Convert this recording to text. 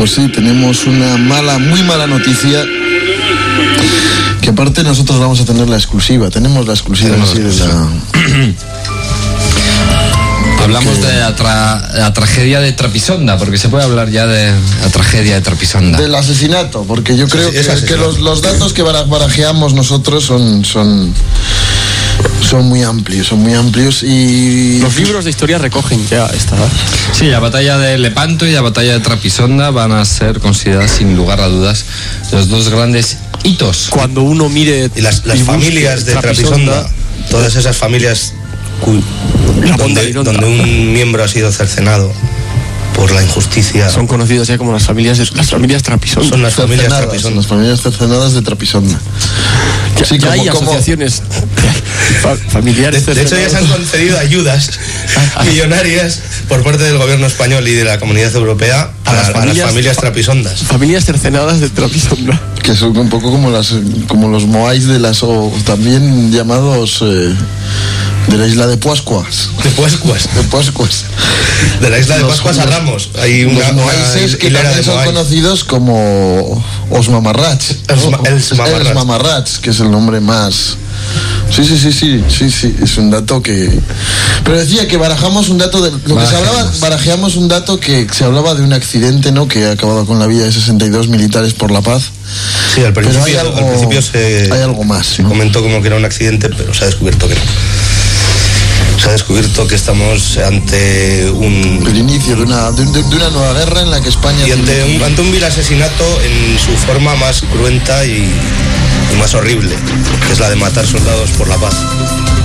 Pues sí, tenemos una muy mala noticia. Que aparte nosotros vamos a tener la exclusiva. Tenemos la exclusiva. Hablamos de la tragedia de Trapisonda, porque se puede hablar ya de la tragedia de Trapisonda. Del asesinato, porque yo creo que los datos que barajeamos nosotros son muy amplios y... Los libros de historia recogen ya esta. Sí, la batalla de Lepanto y la batalla de Trapisonda van a ser consideradas sin lugar a dudas los dos grandes hitos. Cuando uno mire... Y las familias de Trapisonda, todas esas familias donde un miembro ha sido cercenado por la injusticia, son conocidas ya como las familias Trapisonda. Son las familias Trapisonda. Las familias cercenadas de Trapisonda. Sí, ya hay asociaciones familiares. De hecho, ya se han concedido ayudas millonarias por parte del gobierno español y de la Comunidad Europea a las familias Trapisondas. Familias cercenadas de Trapisonda. Que son un poco como los moais o también llamados de la isla de Pascuas. De la isla de Pascuas a Ramos. Hay los moaises que también son conocidos como os mamarrats. Els mamarrats, que es el nombre más... Sí, es un dato que... Pero decía que barajamos un dato de lo que se hablaba, barajeamos un dato que se hablaba de un accidente, ¿no?, que ha acabado con la vida de 62 militares por la paz. Sí, al principio hay algo más, ¿no? Comentó como que era un accidente, pero se ha descubierto que no. Se ha descubierto que estamos ante el inicio de una nueva guerra en la que España... Y ante un vil asesinato en su forma más cruenta y más horrible, que es la de matar soldados por la paz.